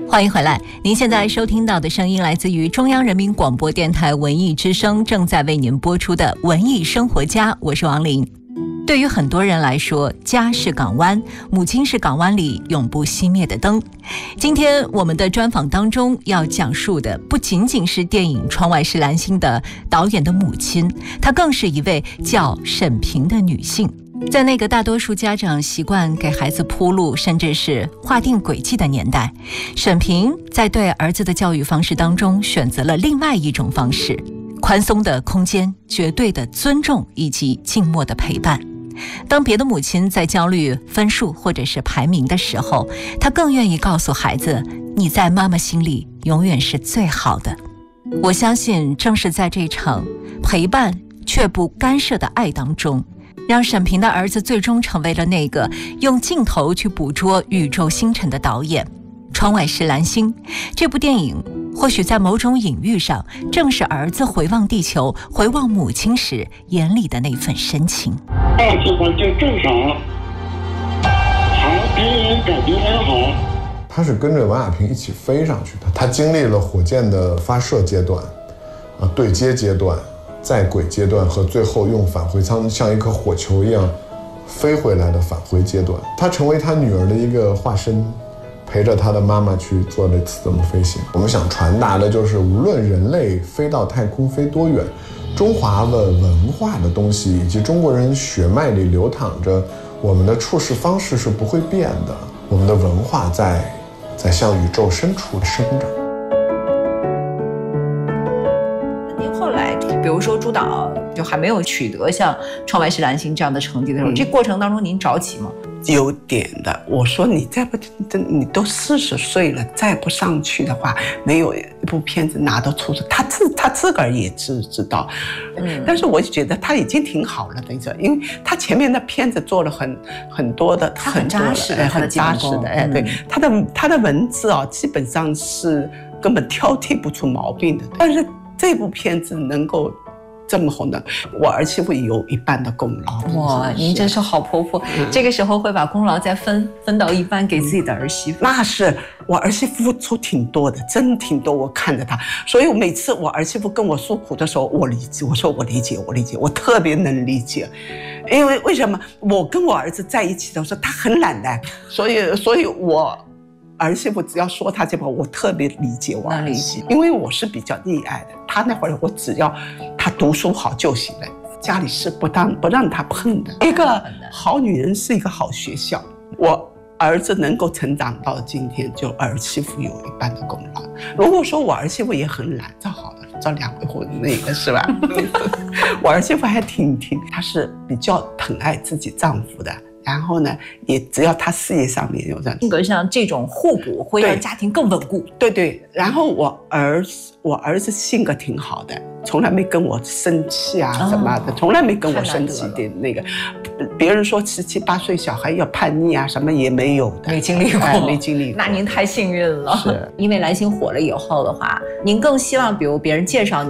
欢迎回来，您现在收听到的声音来自于中央人民广播电台文艺之声，正在为您播出的文艺生活家，我是王琳。对于很多人来说，家是港湾，母亲是港湾里永不熄灭的灯。今天我们的专访当中要讲述的不仅仅是电影《窗外是蓝星》的导演的母亲，她更是一位叫沈平的女性。在那个大多数家长习惯给孩子铺路，甚至是划定轨迹的年代，沈平在对儿子的教育方式当中选择了另外一种方式：宽松的空间、绝对的尊重以及静默的陪伴。当别的母亲在焦虑分数或者是排名的时候，她更愿意告诉孩子，你在妈妈心里永远是最好的。我相信正是在这场陪伴却不干涉的爱当中，让沈平的儿子最终成为了那个用镜头去捕捉宇宙星辰的导演。窗外是蓝星这部电影或许在某种隐喻上正是儿子回望地球、回望母亲时眼里的那份深情。 爱情环境正常，好，别人感觉很好。 他是跟着王亚平一起飞上去的，他经历了火箭的发射阶段，对接阶段，在轨阶段和最后用返回舱像一颗火球一样飞回来的返回阶段。他成为他女儿的一个化身，陪着他的妈妈去做了次这么飞行。我们想传达的就是，无论人类飞到太空飞多远，中华的文化的东西以及中国人血脉里流淌着我们的处事方式是不会变的，我们的文化在向宇宙深处生长。 您后来比如说朱导就还没有取得像《窗外是蓝星》这样的成绩的时候，这过程当中您着急吗？ 有点的，我说你再不，你都40岁了，再不上去的话，没有一部片子拿到出色。他自个儿也知道，但是我觉得他已经挺好了，等于说，因为他前面的片子做了很多的， 很扎实的， 很扎实的，对，他的文字啊，基本上是根本挑剔不出毛病的。但是这部片子能够这么红的，我儿媳妇有一半的功劳。 哇，您真是好婆婆，这个时候会把功劳再分到一半给自己的儿媳妇。 那是我儿媳妇付出挺多的，真挺多，我看着她。所以每次我儿媳妇跟我诉苦的时候，我理解，我说我理解，我特别能理解。因为为什么我跟我儿子在一起的时候，他很懒的，所以我儿媳妇只要说他这把，我特别理解我儿媳，因为我是比较溺爱的。他那会儿我只要他读书好就行了，家里是不让他碰的。一个好女人是一个好学校。我儿子能够成长到今天，就儿媳妇有一半的功劳。如果说我儿媳妇也很懒，这好了，这2回婚那个是吧？我儿媳妇还挺，她是比较疼爱自己丈夫的。然后呢，也只要他事业上面有这样， 性格上这种互补会让家庭更稳固。 对。然后我儿子性格挺好的，从来没跟我生气啊什么的，从来没跟我生气的那个。别人说17、8岁小孩要叛逆啊什么也没有的， 没经历过。那您太幸运了。 是， 因为蓝星火了以后的话，您更希望比如别人介绍